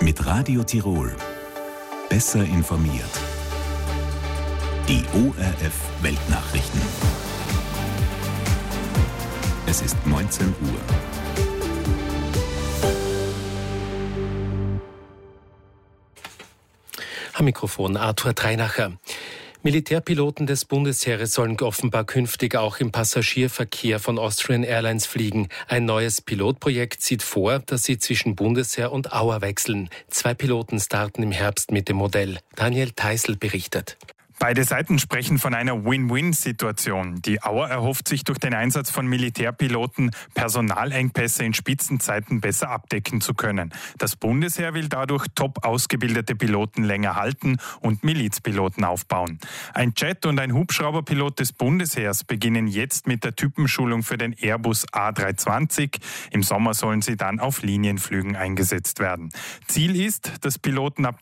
Mit Radio Tirol. Besser informiert. Die ORF Weltnachrichten. Es ist 19 Uhr. Am Mikrofon Arthur Dreinacher. Militärpiloten des Bundesheeres sollen offenbar künftig auch im Passagierverkehr von Austrian Airlines fliegen. Ein neues Pilotprojekt sieht vor, dass sie zwischen Bundesheer und Auer wechseln. 2 Piloten starten im Herbst mit dem Modell. Daniel Theißl berichtet. Beide Seiten sprechen von einer Win-Win-Situation. Die Auer erhofft sich durch den Einsatz von Militärpiloten, Personalengpässe in Spitzenzeiten besser abdecken zu können. Das Bundesheer will dadurch top ausgebildete Piloten länger halten und Milizpiloten aufbauen. Ein Jet- und ein Hubschrauberpilot des Bundesheers beginnen jetzt mit der Typenschulung für den Airbus A320. Im Sommer sollen sie dann auf Linienflügen eingesetzt werden. Ziel ist, dass Piloten ab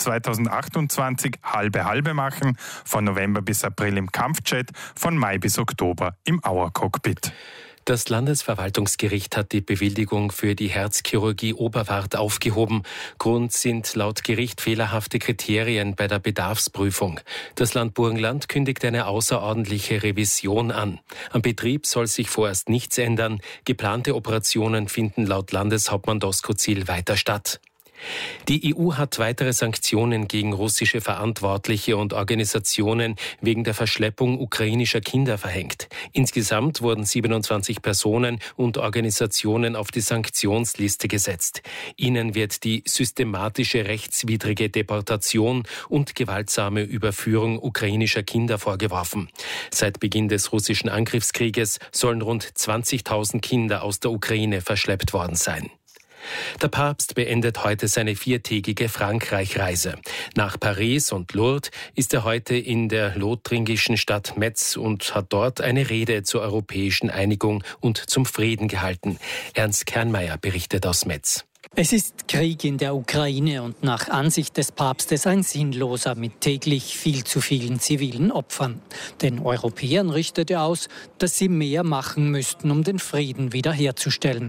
2028 halbe machen, von November bis April im Kampfjet, von Mai bis Oktober im Auer-Cockpit. Das Landesverwaltungsgericht hat die Bewilligung für die Herzchirurgie Oberwart aufgehoben. Grund sind laut Gericht fehlerhafte Kriterien bei der Bedarfsprüfung. Das Land Burgenland kündigt eine außerordentliche Revision an. Am Betrieb soll sich vorerst nichts ändern. Geplante Operationen finden laut Landeshauptmann Doskozil weiter statt. Die EU hat weitere Sanktionen gegen russische Verantwortliche und Organisationen wegen der Verschleppung ukrainischer Kinder verhängt. Insgesamt wurden 27 Personen und Organisationen auf die Sanktionsliste gesetzt. Ihnen wird die systematische rechtswidrige Deportation und gewaltsame Überführung ukrainischer Kinder vorgeworfen. Seit Beginn des russischen Angriffskrieges sollen rund 20.000 Kinder aus der Ukraine verschleppt worden sein. Der Papst beendet heute seine 4-tägige Frankreich-Reise. Nach Paris und Lourdes ist er heute in der lothringischen Stadt Metz und hat dort eine Rede zur europäischen Einigung und zum Frieden gehalten. Ernst Kernmeier berichtet aus Metz. Es ist Krieg in der Ukraine und nach Ansicht des Papstes ein sinnloser mit täglich viel zu vielen zivilen Opfern. Den Europäern richtet er aus, dass sie mehr machen müssten, um den Frieden wiederherzustellen.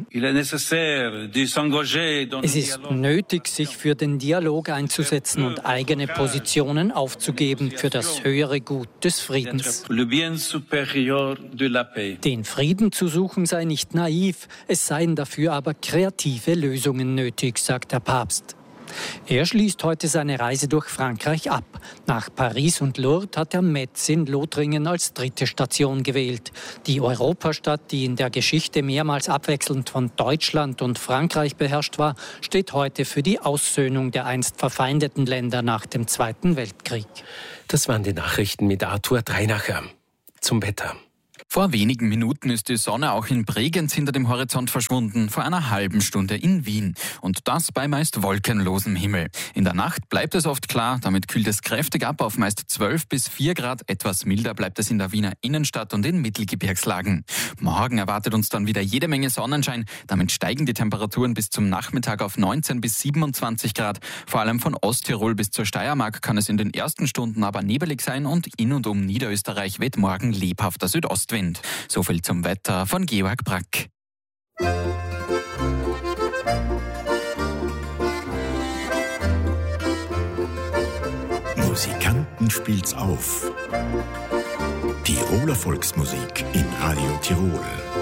Es ist nötig, sich für den Dialog einzusetzen und eigene Positionen aufzugeben für das höhere Gut des Friedens. Den Frieden zu suchen sei nicht naiv, es seien dafür aber kreative Lösungen nötig, sagt der Papst. Er schließt heute seine Reise durch Frankreich ab. Nach Paris und Lourdes hat er Metz in Lothringen als 3. Station gewählt. Die Europastadt, die in der Geschichte mehrmals abwechselnd von Deutschland und Frankreich beherrscht war, steht heute für die Aussöhnung der einst verfeindeten Länder nach dem Zweiten Weltkrieg. Das waren die Nachrichten mit Arthur Dreinacher. Zum Wetter. Vor wenigen Minuten ist die Sonne auch in Bregenz hinter dem Horizont verschwunden, vor einer halben Stunde in Wien. Und das bei meist wolkenlosem Himmel. In der Nacht bleibt es oft klar, damit kühlt es kräftig ab auf meist 12 bis 4 Grad. Etwas milder bleibt es in der Wiener Innenstadt und in Mittelgebirgslagen. Morgen erwartet uns dann wieder jede Menge Sonnenschein. Damit steigen die Temperaturen bis zum Nachmittag auf 19 bis 27 Grad. Vor allem von Osttirol bis zur Steiermark kann es in den ersten Stunden aber nebelig sein und in und um Niederösterreich weht morgen lebhafter Südostwind. So viel zum Wetter von Georg Brack. Musikanten spielt's auf. Tiroler Volksmusik in Radio Tirol.